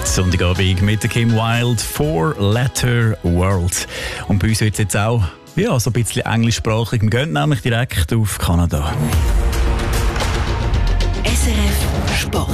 Sonntagabend mit der Kim Wilde, Four Letter World. Und bei uns wird es jetzt auch so ein bisschen englischsprachig. Wir gehen nämlich direkt auf Kanada. SRF Sport.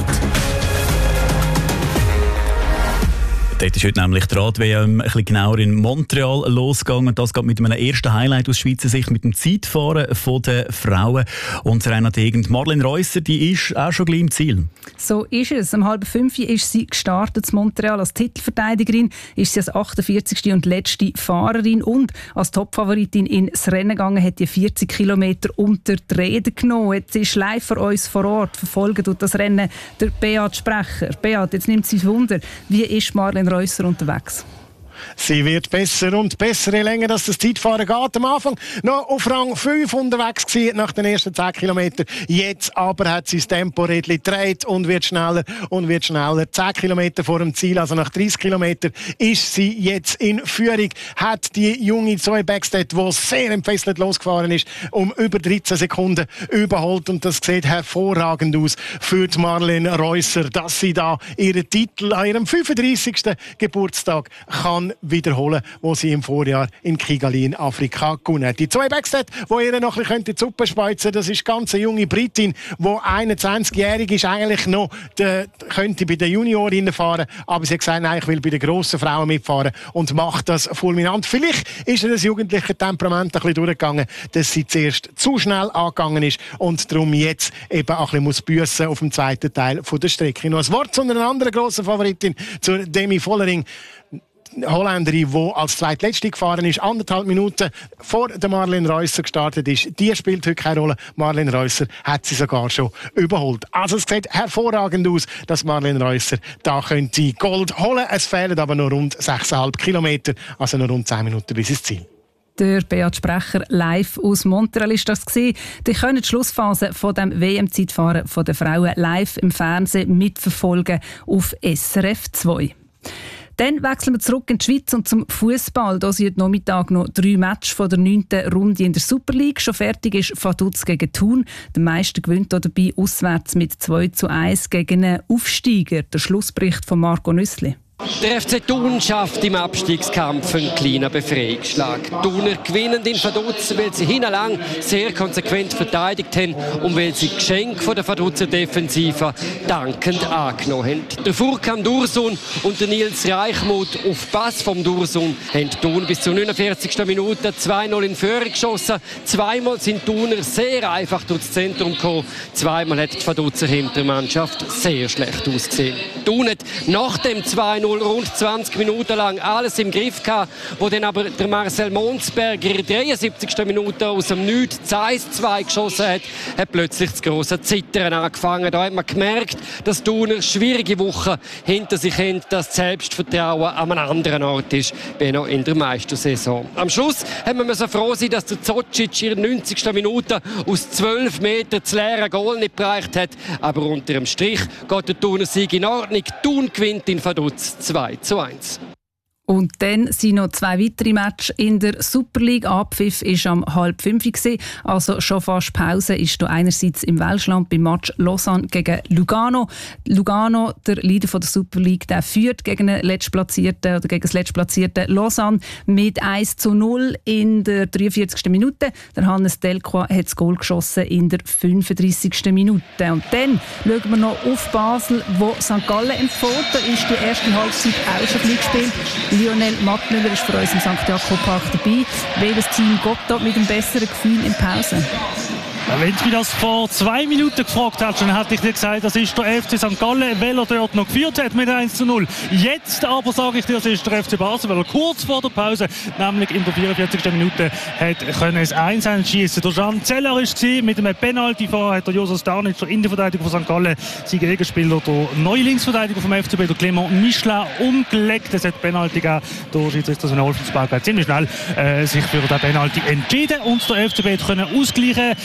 Dort ist heute nämlich die Rad-WM ein bisschen genauer in Montreal losgegangen. Das geht mit einem ersten Highlight aus Schweizer Sicht, mit dem Zeitfahren der Frauen. Und Renate Egend, Marlene Reusser, die ist auch schon gleich im Ziel. So ist es. Um 4:30 ist sie gestartet in Montreal. Als Titelverteidigerin ist sie als 48. und letzte Fahrerin und als Topfavoritin ins Rennen gegangen, hat die 40 Kilometer unter die Räder genommen. Jetzt ist live für uns vor Ort, verfolgen tut das Rennen der Beat Sprecher. Beat, jetzt nimmt sie Wunder. Wie ist Marlene Reusser unterwegs? Sie wird besser und besser, je länger das Zeitfahren geht. Am Anfang noch auf Rang 5 unterwegs gewesen, nach den ersten 10 Kilometern. Jetzt aber hat sie das Temporädchen gedreht und wird schneller und wird schneller. 10 Kilometer vor dem Ziel, also nach 30 Kilometern, ist sie jetzt in Führung. Hat die junge Zoe Bäckstedt, die sehr entfesselt losgefahren ist, um über 13 Sekunden überholt. Und das sieht hervorragend aus für die Marlene Reusser, dass sie da ihren Titel an ihrem 35. Geburtstag kann wiederholen, wo sie im Vorjahr in Kigali in Afrika gewonnen hat. Die Zoe Bäckstedt, die ihr noch ein bisschen die Suppe speizen, das ist ganz eine junge Britin, die 21-jährig ist, eigentlich noch könnte bei den Juniorinnen fahren, aber sie hat gesagt, nein, ich will bei den grossen Frauen mitfahren und macht das fulminant. Vielleicht ist ihr das jugendliche Temperament ein bisschen durchgegangen, dass sie zuerst zu schnell angegangen ist und darum jetzt eben auch ein bisschen büssen auf dem zweiten Teil der Strecke. Noch ein Wort zu einer anderen grossen Favoritin, zur Demi Vollering. Holländerin, die als zweitletzte gefahren ist, 1,5 Minuten vor der Marlene Reusser gestartet ist. Die spielt heute keine Rolle. Marlene Reusser hat sie sogar schon überholt. Also es sieht hervorragend aus, dass Marlene Reusser da könnte Gold holen. Es fehlen aber nur rund 6,5 Kilometer, also nur rund 10 Minuten bis ins Ziel. Der Beat Sprecher live aus Montreal ist das gewesen. Die können die Schlussphase von dem WM-Zeitfahren der Frauen live im Fernsehen mitverfolgen auf SRF 2. Dann wechseln wir zurück in die Schweiz und zum Fußball. Da sind heute Nachmittag noch 3 Matches von der 9. Runde in der Super League. Schon fertig ist Vaduz gegen Thun. Der Meister gewinnt dabei auswärts mit 2:1 gegen einen Aufsteiger. Der Schlussbericht von Marco Nüssli. Der FC Thun schafft im Abstiegskampf einen kleinen Befreiungsschlag. Die Thuner gewinnen in Vaduz, weil sie hinlang sehr konsequent verteidigt haben und weil sie Geschenk von der Vaduzer Defensive dankend angenommen haben. Der Furkan Dursun und der Nils Reichmuth auf Pass vom Dursun haben Thun bis zur 49. Minute 2:0 in Führung geschossen. Zweimal sind Thuner sehr einfach durchs Zentrum gekommen. Zweimal hat die Vaduzer Hintermannschaft sehr schlecht ausgesehen. Thun hat nach dem 2:0 rund 20 Minuten lang alles im Griff gehabt, wo dann aber der Marcel Monsberger in der 73. Minute aus dem Nichts 1:2 geschossen hat plötzlich das grosse Zittern angefangen. Da hat man gemerkt, dass Thuner schwierige Wochen hinter sich haben, dass das Selbstvertrauen an einem anderen Ort ist, wie noch in der Meistersaison. Am Schluss haben wir froh sein, dass der Zocic in der 90. Minute aus 12 Metern das leere Goal nicht gereicht hat. Aber unter dem Strich geht der Thuner Sieg in Ordnung. Thun gewinnt in Vaduz 2:1. Und dann sind noch 2 weitere Matches in der Super League. Abpfiff war um 4:30, also schon fast Pause. Ist da einerseits im Welschland beim Match Lausanne gegen Lugano. Lugano, der Leader von der Super League, der führt gegen das letztplatzierte Lausanne mit 1:0 in der 43. Minute. Der Hannes Delcroix hat das Goal geschossen in der 35. Minute. Und dann schauen wir noch auf Basel, wo St. Gallen empfohlen. Da ist die erste Halbzeit auch schon gespielt. Lionel Mattmüller ist für uns im St. Jakob Park dabei. Welches Team geht da mit einem besseren Gefühl in Pause? Wenn du mich das vor 2 Minuten gefragt hättest, dann hätte ich dir gesagt, das ist der FC St. Gallen, weil er dort noch geführt hat mit 1:0. Jetzt aber sage ich dir, das ist der FC Basel, weil er kurz vor der Pause, nämlich in der 44. Minute, können es 1:1 schießen. Der Jean Zeller war mit einem Penalty vor, hat der Josos Darnitz, der Innenverteidiger von St. Gallen, sein Gegenspieler, der neue Linksverteidiger vom FCB, der Clément Michelin, umgelegt. Es hat Penalty gegeben. Der Schiedsrichter Sven Olfensberg hat ziemlich schnell sich für den Penalty entschieden und der FCB können ausgleichen in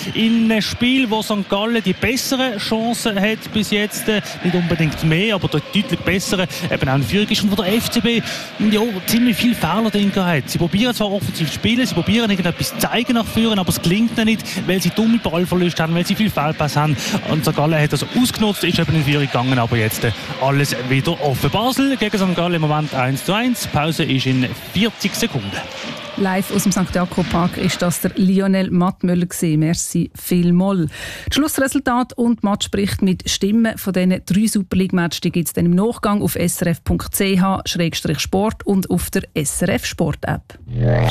in einem Spiel, wo St. Gallen die besseren Chancen hat bis jetzt, nicht unbedingt mehr, aber deutlich bessere, eben auch in Führung ist, und wo der FCB ziemlich viele Fehler drin hat. Sie probieren zwar offensiv zu spielen, sie probieren irgendetwas zu zeigen nach vorne, aber es gelingt ihnen nicht, weil sie dumme Ballverluste haben, weil sie viel Fehlpass haben. Und St. Gallen hat das ausgenutzt, ist eben in Führung gegangen, aber jetzt alles wieder offen. Basel gegen St. Gallen im Moment 1:1. Pause ist in 40 Sekunden. Live aus dem St. Jakob Park ist das der Lionel Mattmüller gewesen. Merci vielmals. Das Schlussresultat und Matchbericht mit Stimmen von diesen 3 Super League-Matches gibt es dann im Nachgang auf srf.ch/sport und auf der SRF Sport-App.